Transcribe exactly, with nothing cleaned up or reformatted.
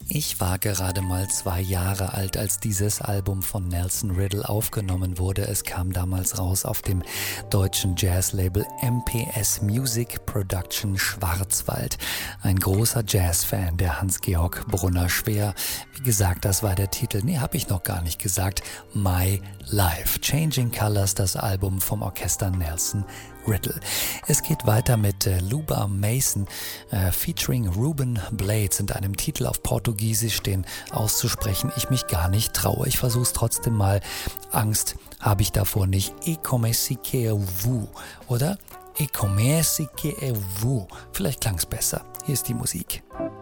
Ich war gerade mal zwei Jahre alt, als dieses Album von Nelson Riddle aufgenommen wurde. Es kam damals raus auf dem deutschen Jazzlabel M P S Music Production Schwarzwald. Ein großer Jazzfan, der Hans-Georg Brunner-Schwer. Wie gesagt, das war der Titel, nee, hab ich noch gar nicht gesagt, My Life. Changing Colors, das Album vom Orchester Nelson Riddle. Es geht weiter mit äh, Luba Mason äh, featuring Ruben Blades und einem Titel auf Portugiesisch, den auszusprechen ich mich gar nicht traue. Ich versuche es trotzdem mal. Angst habe ich davor nicht. E comece que eu vou, oder? E comece que eu vou. Vielleicht klang es besser. Hier ist die Musik.